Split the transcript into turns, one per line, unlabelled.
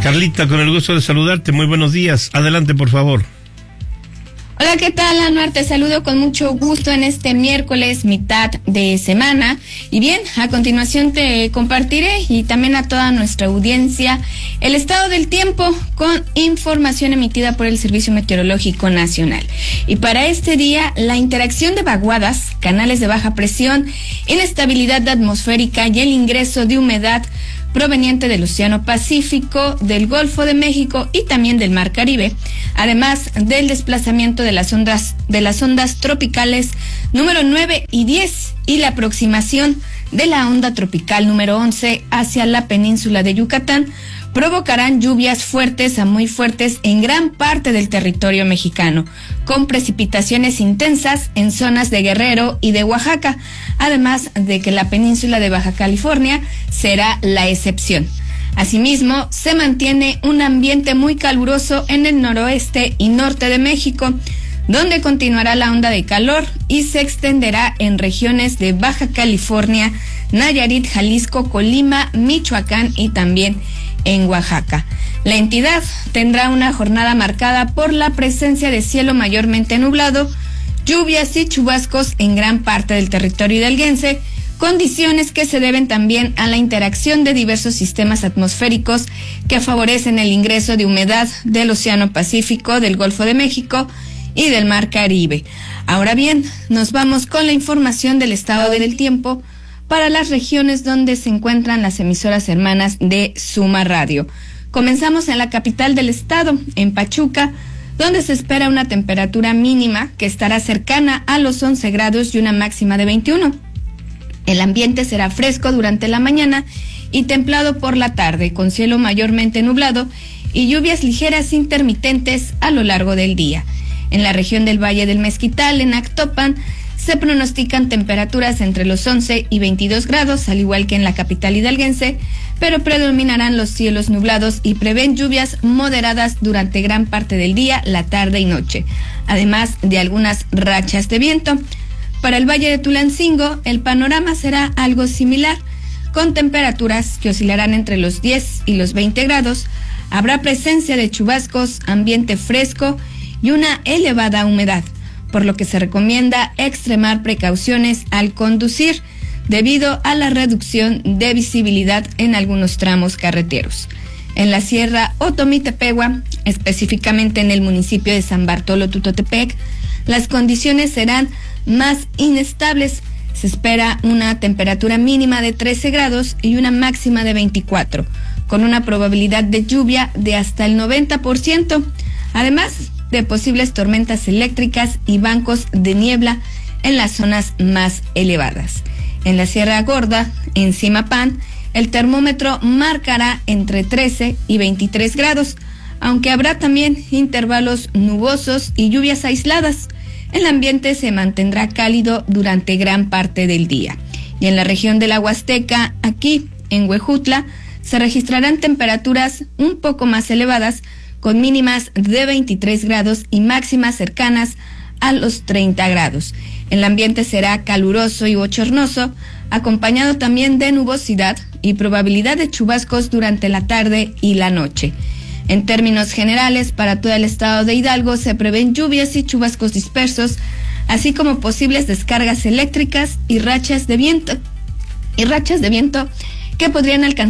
Carlita, con el gusto de saludarte, muy buenos días. Adelante, por favor.
Hola, ¿qué tal, Anuar? Te saludo con mucho gusto en este miércoles, mitad de semana. Y bien, a continuación te compartiré y también a toda nuestra audiencia el estado del tiempo con información emitida por el Servicio Meteorológico Nacional. Y para este día, la interacción de vaguadas, canales de baja presión, inestabilidad atmosférica y el ingreso de humedad proveniente del Océano Pacífico, del Golfo de México y también del Mar Caribe, además del desplazamiento de las ondas tropicales número 9 y 10 y la aproximación de la onda tropical número 11 hacia la península de Yucatán, provocarán lluvias fuertes a muy fuertes en gran parte del territorio mexicano, con precipitaciones intensas en zonas de Guerrero y de Oaxaca, además de que la península de Baja California será la excepción. Asimismo, se mantiene un ambiente muy caluroso en el noroeste y norte de México, donde continuará la onda de calor y se extenderá en regiones de Baja California, Nayarit, Jalisco, Colima, Michoacán y también en Oaxaca. La entidad tendrá una jornada marcada por la presencia de cielo mayormente nublado, lluvias y chubascos en gran parte del territorio hidalguense, condiciones que se deben también a la interacción de diversos sistemas atmosféricos que favorecen el ingreso de humedad del Océano Pacífico, del Golfo de México y del Mar Caribe. Ahora bien, nos vamos con la información del estado del tiempo para las regiones donde se encuentran las emisoras hermanas de Suma Radio. Comenzamos en la capital del estado, en Pachuca, donde se espera una temperatura mínima que estará cercana a los 11 grados y una máxima de 21. El ambiente será fresco durante la mañana y templado por la tarde, con cielo mayormente nublado y lluvias ligeras intermitentes a lo largo del día. En la región del Valle del Mezquital, en Actopan, se pronostican temperaturas entre los 11 y 22 grados, al igual que en la capital hidalguense, pero predominarán los cielos nublados y prevén lluvias moderadas durante gran parte del día, la tarde y noche, además de algunas rachas de viento. Para el Valle de Tulancingo, el panorama será algo similar, con temperaturas que oscilarán entre los 10 y los 20 grados, habrá presencia de chubascos, ambiente fresco y una elevada humedad, por lo que se recomienda extremar precauciones al conducir debido a la reducción de visibilidad en algunos tramos carreteros. En la Sierra Otomi-Tepehua, específicamente en el municipio de San Bartolo Tutotepec, las condiciones serán más inestables. Se espera una temperatura mínima de 13 grados y una máxima de 24, con una probabilidad de lluvia de hasta el 90%, además de posibles tormentas eléctricas y bancos de niebla en las zonas más elevadas. En la Sierra Gorda, en Zimapán, el termómetro marcará entre 13 y 23 grados, aunque habrá también intervalos nubosos y lluvias aisladas. El ambiente se mantendrá cálido durante gran parte del día. Y en la región de la Huasteca, aquí en Huejutla, se registrarán temperaturas un poco más elevadas, con mínimas de 23 grados y máximas cercanas a los 30 grados. El ambiente será caluroso y bochornoso, acompañado también de nubosidad y probabilidad de chubascos durante la tarde y la noche. En términos generales, para todo el estado de Hidalgo se prevén lluvias y chubascos dispersos, así como posibles descargas eléctricas y rachas de viento que podrían alcanzar